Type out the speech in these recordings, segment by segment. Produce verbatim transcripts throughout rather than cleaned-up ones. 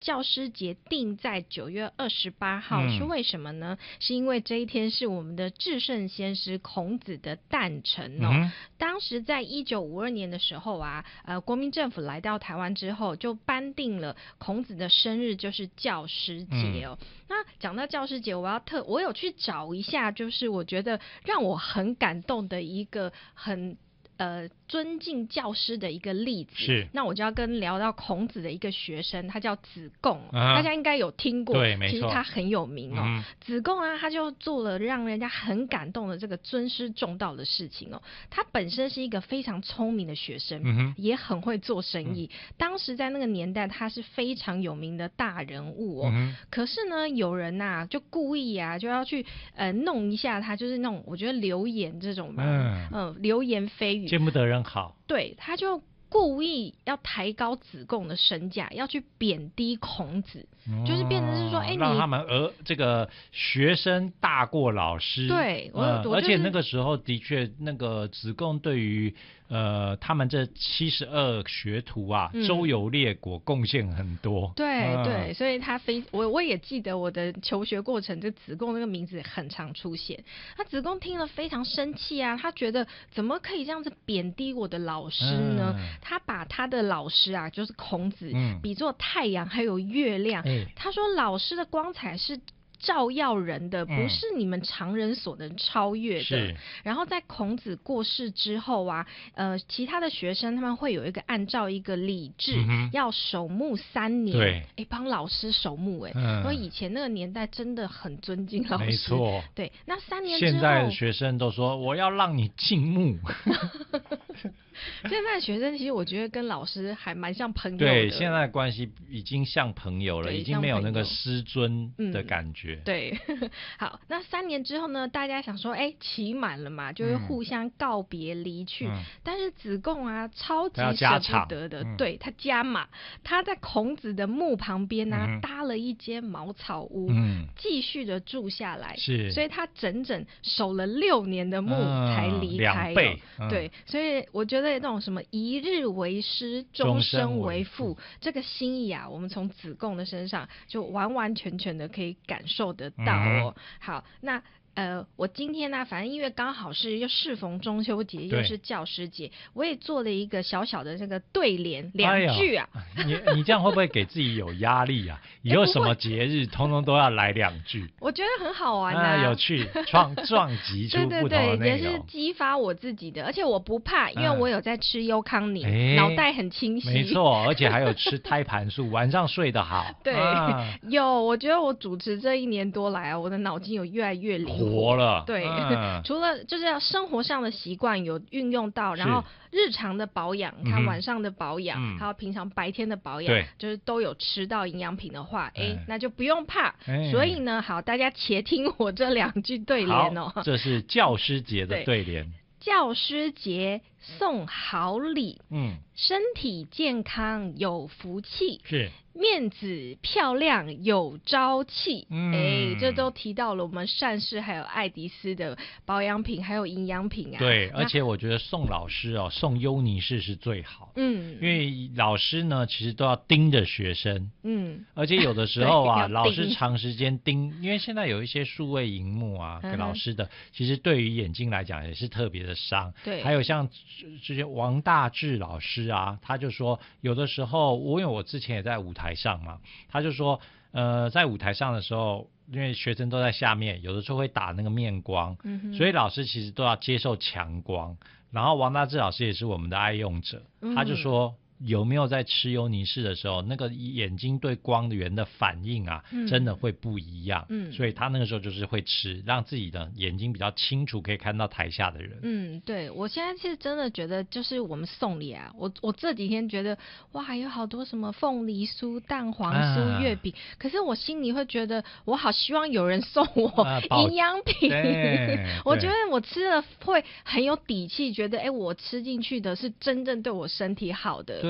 教师节定在九月二十八号、嗯、是为什么呢？是因为这一天是我们的至圣先师孔子的诞辰哦。嗯、当时在一九五二年的时候啊，呃，国民政府来到台湾之后，就颁定了孔子的生日就是教师节哦。嗯、那讲到教师节，我要特我有去找一下，就是我觉得让我很感动的一个很。呃，尊敬教师的一个例子是，那我就要跟聊到孔子的一个学生，他叫子贡、啊，大家应该有听过， 对，没错， 其实他很有名哦。嗯、子贡啊，他就做了让人家很感动的这个尊师重道的事情哦。他本身是一个非常聪明的学生，嗯、也很会做生意、嗯。当时在那个年代，他是非常有名的大人物哦。嗯、可是呢，有人呐、啊、就故意啊就要去呃弄一下他，就是那种我觉得流言这种吧，嗯、呃，流言蜚语。 见不得人好， 对，他就故意要抬高子贡的身价，要去贬低孔子，哦、就是变成是说，哎， 让他们而这个学生大过老师。 对，我、 呃我、就是、 而且那个时候的确，那个子贡对于呃他们这七十二学徒啊，嗯、周游列国，贡献很多。 对、嗯、对，所以他非我我也记得我的求学过程，这子贡这个名字很常出现。那子贡听了非常生气啊，他觉得怎么可以这样子贬低我的老师呢？嗯、他把他的老师啊，就是孔子，嗯、比作太阳还有月亮。嗯、他说老师的光彩是照耀人的，不是你们常人所能超越的。嗯、然后在孔子过世之后啊，呃，其他的学生他们会有一个按照一个礼制，嗯、要守墓三年。对，哎，帮老师守墓，哎，因为以前那个年代真的很尊敬老师。 没错。 对，那三年之后， 现在的学生都说我要让你敬墓。 现在的学生其实我觉得跟老师还蛮像朋友的。 对，现在的关系已经像朋友了，已经没有那个师尊的感觉。 嗯、对，好，那三年之后呢，大家想说，哎，期满了嘛，就会互相告别离去。嗯、但是子贡啊，超级舍不得的，嗯、对他加码，他在孔子的墓旁边啊，嗯、搭了一间茅草屋，嗯、继续的住下来。是，所以他整整守了六年的墓才离开、哦。 两倍。 嗯、对，所以我觉得那种什么一日为师，终身为父，这个心意啊，我们从子贡的身上就完完全全的可以感受得到哦。嗯、好，那。呃，我今天呢，反正因为刚好是又适逢中秋节，又是教师节，我也做了一个小小的这个对联两句啊。 哎、你你这样会不会给自己有压力啊？以后什么节日，通通都要来两句。 我觉得很好玩啊， 啊有趣，创撞击出不同的内容。 对对对，也是激发我自己的，而且我不怕，因为我有在吃优康宁，嗯、脑袋很清晰。 没错，而且还有吃胎盘素，晚上睡得好。 对，啊、有，我觉得我主持这一年多来啊，我的脑筋有越来越灵活。 活了， 对，嗯、除了就是要生活上的习惯有运用到，然后日常的保养，看晚上的保养，嗯、还有平常白天的保养，就是都有吃到营养品的话，哎，那就不用怕。所以呢，好，大家且听我这两句对联哦。 这是教师节的对联。 教师节送好礼，嗯，身体健康有福气，是面子漂亮有朝气，嗯，哎，这都提到了我们善事还有爱迪斯的保养品还有营养品啊。 对，而且我觉得送老师哦，送优尼士是最好，嗯，因为老师呢其实都要盯着学生，嗯，而且有的时候啊，老师长时间盯，因为现在有一些数位萤幕啊，给老师的，其实对于眼睛来讲也是特别的伤。对，还有像这些王大治老师啊，他就说有的时候，我因为我之前也在舞台上嘛，他就说，呃，在舞台上的时候，因为学生都在下面，有的时候会打那个面光，嗯、所以老师其实都要接受强光。然后王大治老师也是我们的爱用者，嗯、他就说。有没有在吃优尼士的时候，那个眼睛对光源的反应啊，嗯、真的会不一样。嗯，所以他那个时候就是会吃，让自己的眼睛比较清楚，可以看到台下的人。 嗯，对，我现在是真的觉得，就是我们送礼啊，我我这几天觉得哇，有好多什么凤梨酥、蛋黄酥、月饼，啊、可是我心里会觉得，我好希望有人送我营养品。啊、我觉得我吃了会很有底气，觉得哎，我吃进去的是真正对我身体好的。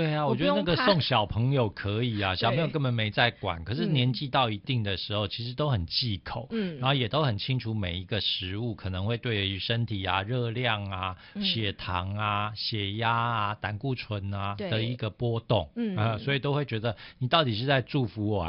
对啊，我觉得那个送小朋友可以啊，小朋友根本没在管，可是年纪到一定的时候，其实都很忌口，嗯，然后也都很清楚每一个食物可能会对于身体啊、热量啊、嗯、血糖啊、血压啊、胆固醇啊的一个波动，嗯、呃，所以都会觉得你到底是在祝福我